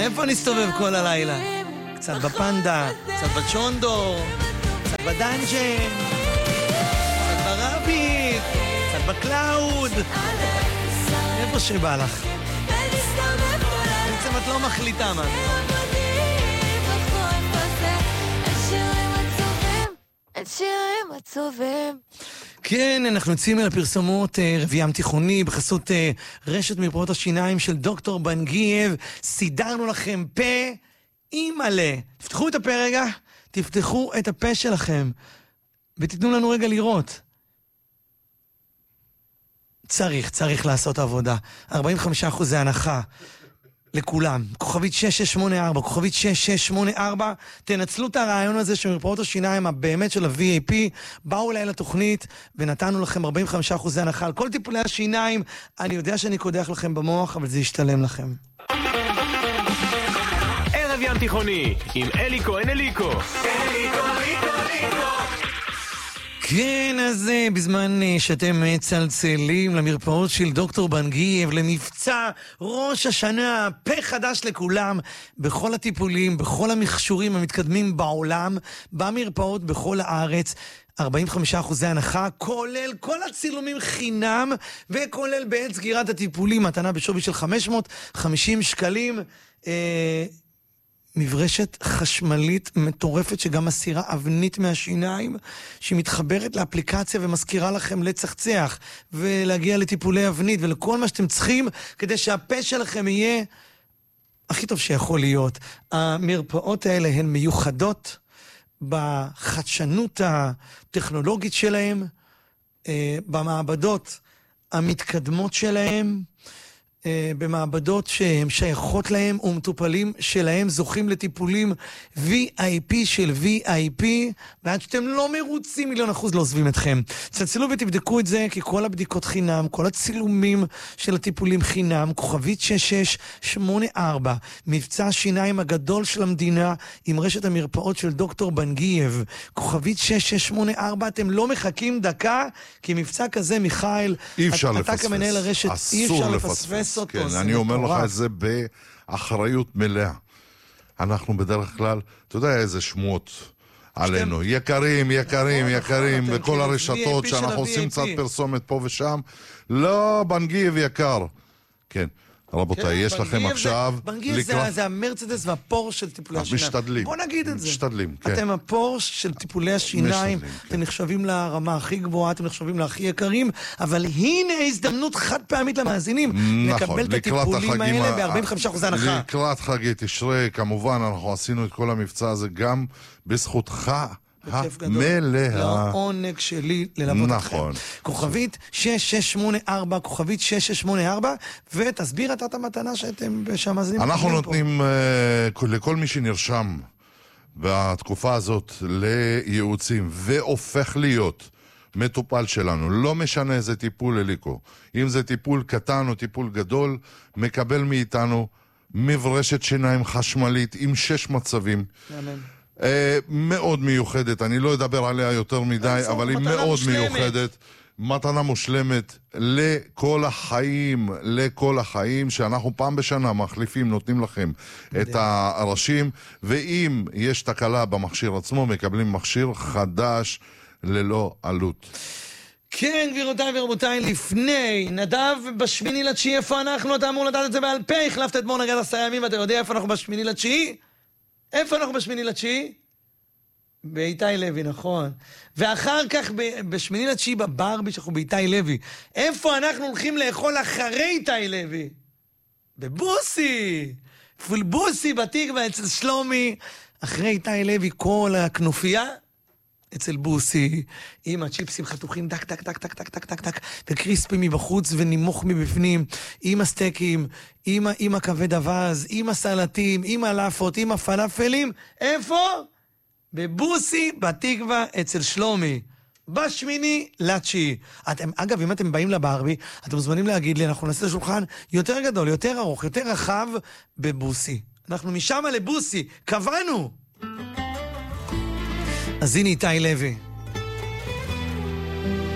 איפה נסתובב כל הלילה? קצת בפנדה, קצת בצ'ונדו, קצת בדנג'ן, קצת ברביט, קצת בקלאוד. איפה שבא לך. בעצם את לא מחליטה מה. כן, אנחנו יוצאים אל הפרסומות רביעם תיכוני בחסות רשת מרפאות השיניים של דוקטור בנגייב. סידרנו לכם פה אימאלה. תפתחו את הפה רגע, תפתחו את הפה שלכם ותיתנו לנו רגע לראות. צריך לעשות עבודה. 45% הנחה לכולם. כוכבית 6684, כוכבית 6684. תנצלו את הרעיון הזה שמרפאות השיניים הבאמת של ה-VAP באו אליי לתוכנית ונתנו לכם 45% הנחה על כל טיפולי השיניים. אני יודע שאני קודח לכם במוח, אבל זה ישתלם לכם. ערב ים תיכוני עם אלי כהן אליקו. כן, אז בזמן שאתם צלצלים למרפאות של דוקטור בנגייב, למבצע ראש השנה, פה חדש לכולם, בכל הטיפולים, בכל המכשורים המתקדמים בעולם, במרפאות בכל הארץ, 45% הנחה, כולל כל הצילומים חינם, וכולל בעת סגירת הטיפולים, מתנה בשווי של 550 שקלים, מברשת חשמלית מטורפת שגם מסירה אבנית מהשיניים, שמתחברת לאפליקציה ומזכירה לכם לצחצח ולהגיע לטיפולי אבנית ולכל מה שאתם צריכים כדי שהפה שלכם יהיה הכי טוב שיכול להיות. המרפאות האלה הן מיוחדות בחדשנות הטכנולוגית שלהם, במעבדות המתקדמות שלהם, במעבדות שהן שייכות להם ומטופלים שלהם זוכים לטיפולים VIP של VIP, ועד שאתם לא מרוצים 1,000,000% לא עוזבים אתכם. צלצלו ותבדקו את זה, כי כל הבדיקות חינם, כל הצילומים של הטיפולים חינם, כוכבית 6684, מבצע השיניים הגדול של המדינה עם רשת המרפאות של דוקטור בנגייב, כוכבית 6684. אתם לא מחכים דקה, כי מבצע כזה, מיכאל, אתה כמנהל הרשת, אי אפשר לפספס. כן, אני אומר לך את זה באחריות מלאה. אנחנו בדרך כלל, אתה יודע איזה שמועות עלינו, יקרים, וכל הרשתות שאנחנו עושים קצת פרסומת פה ושם, לא, בנגייב יקר. כן, רבותיי, יש לכם עכשיו... בנגייב זה המרצדס והפורש של טיפולי השיניים. משתדלים. בוא נגיד את זה. משתדלים, כן. אתם הפורש של טיפולי השיניים, אתם נחשבים לרמה הכי גבוהה, אתם נחשבים להכי יקרים, אבל הנה הזדמנות חד פעמית למאזינים, לקבל את הטיפולים האלה ב-45% הנחה. לקראת חגי תשרי, כמובן, אנחנו עשינו את כל המבצע הזה גם בזכותך. מלאה. לעונג שלי ללוות אתכם. כוכבית 6684, כוכבית 6684, ותסביר את המתנה שהמאזינים אנחנו נותנים לכל מי שנרשם בתקופה הזאת לייעוצים והופך להיות מטופל שלנו, לא משנה איזה טיפול אליקו, אם זה טיפול קטן או טיפול גדול, מקבל מאיתנו מברשת שיניים חשמלית עם 6 מצבים. אמן. מאוד מיוחדת, אני לא אדבר עליה יותר מדי, אבל היא מאוד מיוחדת, מתנה מושלמת לכל החיים, שאנחנו פעם בשנה מחליפים, נותנים לכם את הראשים, ואם יש תקלה במכשיר עצמו, מקבלים מכשיר חדש ללא עלות. כן, גבירותיי ורבותיי, לפני נדב בשמיני לתשיעי, איפה אנחנו? אתה אמור לדעת את זה בעל פה, החלפת את נגד 10 ימים, ואתה יודע איפה אנחנו בשמיני לתשיעי? איפה אנחנו בשמיני לתשיעי? באיתי לוי, נכון. ואחר כך בשמיני לתשיעי בברבי שאנחנו באיתי לוי. איפה אנחנו הולכים לאכול אחרי איתי לוי? בבוסי. בוסי בתקווה אצל שלומי. אחרי איתי לוי כל הכנופיה אצל בוסי, עם הצ'יפסים חתוכים דק דק דק דק דק דק דק דק, וקריספי מבחוץ ונימוך מבפנים, עם הסטייקים, עם הכבד אבז, עם הסלטים, עם הלאפות, עם הפלאפלים. איפה? בבוסי בתקווה אצל שלומי. בשמיני לתשיעי. אגב, אם אתם באים לברבי, אתם מוזמנים להגיד לי, אנחנו נעשה שולחן יותר גדול, יותר ארוך, יותר רחב בבוסי. אנחנו משם לבוסי, קבענו. אז הנה איתי לוי.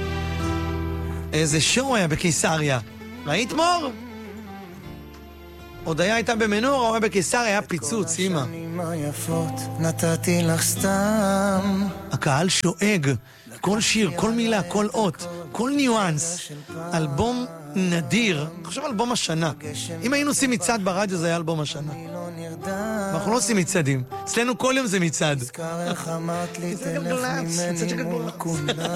איזה שואו היה בקיסריה. ראית מור? הודיה הייתה במנור, הוא היה בקיסר, היה פיצוץ, אמא. נתתי לך סתם. הקהל שואג, כל שיר, כל מילה, כל אות, כל ניואנס. אלבום נדיר, חושב אלבום השנה. אם היינו עושים מצעד ברדיו זה היה אלבום השנה. אנחנו לא עושים מצעדים. אצלנו כל יום זה מצעד. זכר איך אמרת לי זה גלגלצ, מצעד של גלגלצ.